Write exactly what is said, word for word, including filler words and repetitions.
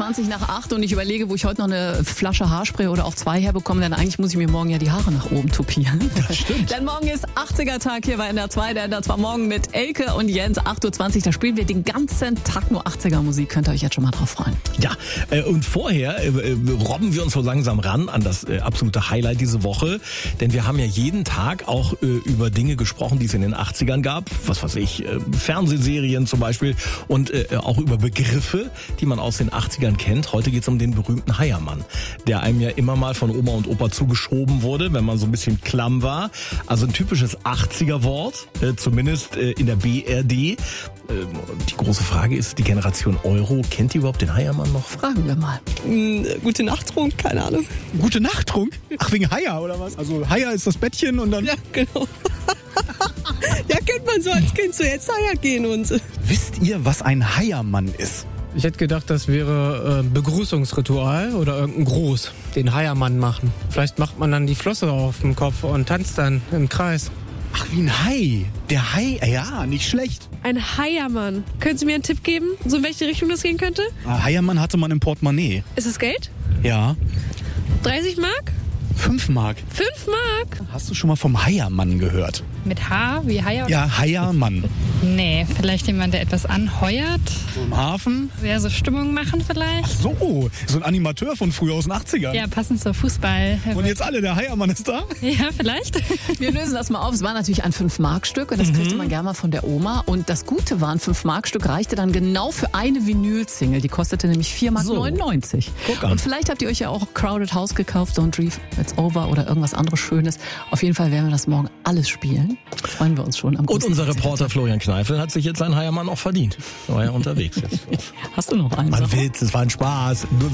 zwanzig nach acht und ich überlege, wo ich heute noch eine Flasche Haarspray oder auch zwei herbekomme, denn eigentlich muss ich mir morgen ja die Haare nach oben tupieren. Das stimmt. Denn morgen ist achtziger-Tag hier bei N D R zwei, der N D R zwei Morgen mit Elke und Jens, acht Uhr zwanzig. Da spielen wir den ganzen Tag nur achtziger-Musik. Könnt ihr euch jetzt schon mal drauf freuen. Ja, äh, und vorher äh, äh, robben wir uns so langsam ran an das äh, absolute Highlight diese Woche. Denn wir haben ja jeden Tag auch äh, über Dinge gesprochen, die es in den achtzigern gab. Was weiß ich, äh, Fernsehserien zum Beispiel. Und äh, auch über Begriffe, die man aus den achtzigern kennt. Heute geht es um den berühmten Heiermann, der einem ja immer mal von Oma und Opa zugeschoben wurde, wenn man so ein bisschen klamm war. Also ein typisches achtziger-Wort, äh, zumindest äh, in der B R D. Äh, die große Frage ist, die Generation Euro, kennt die überhaupt den Heiermann noch? Fragen wir mal. Hm, gute Nachttrunk, keine Ahnung. Gute Nachttrunk? Ach, wegen Haier oder was? Also Haier ist das Bettchen und dann... Ja, genau. Ja, kennt man so als Kind so jetzt Haier gehen und so. Wisst ihr, was ein Heiermann ist? Ich hätte gedacht, das wäre ein Begrüßungsritual oder irgendein Gruß, den Heiermann machen. Vielleicht macht man dann die Flosse auf dem Kopf und tanzt dann im Kreis. Ach, wie ein Hai. Der Hai, ja, nicht schlecht. Ein Heiermann. Können Sie mir einen Tipp geben, so in welche Richtung das gehen könnte? Ah, Heiermann hatte man im Portemonnaie. Ist es Geld? Ja. dreißig Mark? Fünf Mark. Fünf Mark? Hast du schon mal vom Heiermann gehört? Mit H wie Haier? Ja, Heiermann. Nee, vielleicht jemand, der etwas anheuert. So im Hafen? Ja, so Stimmung machen vielleicht. So, so ein Animateur von früher aus den achtzigern. Ja, passend zur Fußball. Und jetzt alle, der Heiermann ist da? Ja, vielleicht. Wir lösen das mal auf. Es war natürlich ein fünf-Mark-Stück und das kriegte man gerne mal von der Oma. Und das Gute war, ein fünf-Mark-Stück reichte dann genau für eine Vinyl-Single. Die kostete nämlich vier Mark neunundneunzig. Guck an. Und vielleicht habt ihr euch ja auch Crowded House gekauft, Don't Dream It's Over oder irgendwas anderes Schönes. Auf jeden Fall werden wir das morgen alles spielen. Freuen wir uns schon am Und großen unser Konzert. Reporter Florian Kneifel hat sich jetzt seinen Heiermann auch verdient. War ja unterwegs jetzt. Hast du noch einen? Mann, Sag mal. Witz, es war ein Spaß. Nur